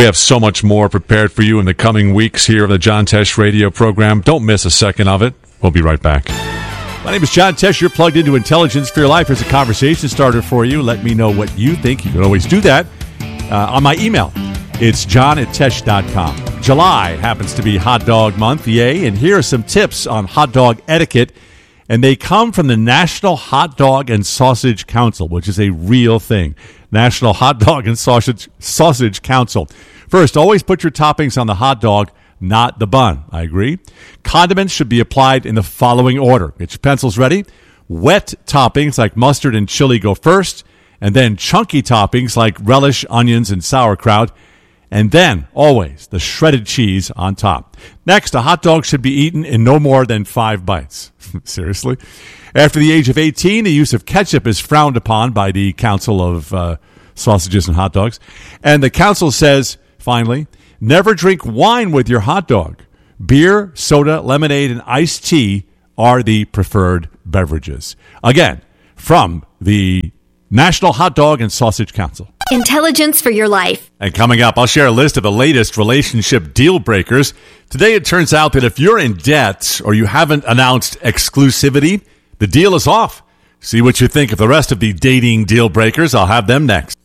We have so much more prepared for you in the coming weeks here on the John Tesh radio program. Don't miss a second of it. We'll be right back. My name is John Tesh. You're plugged into Intelligence for Your Life. Here's a conversation starter for you. Let me know what you think. You can always do that on my email. It's john@tesh.com. July happens to be Hot Dog Month, yay. And here are some tips on hot dog etiquette. And they come from the National Hot Dog and Sausage Council, which is a real thing. National Hot Dog and Sausage Council. First, always put your toppings on the hot dog, not the bun. I agree. Condiments should be applied in the following order. Get your pencils ready. Wet toppings like mustard and chili go first, and then chunky toppings like relish, onions, and sauerkraut, and then, always, the shredded cheese on top. Next, a hot dog should be eaten in no more than 5 bites. Seriously? After the age of 18, the use of ketchup is frowned upon by the Council of Sausages and Hot Dogs. And the council says, finally, never drink wine with your hot dog. Beer, soda, lemonade, and iced tea are the preferred beverages. Again, from the National Hot Dog and Sausage Council. Intelligence for Your Life. And coming up, I'll share a list of the latest relationship deal breakers. Today, it turns out that if you're in debt or you haven't announced exclusivity, the deal is off. See what you think of the rest of the dating deal breakers. I'll have them next.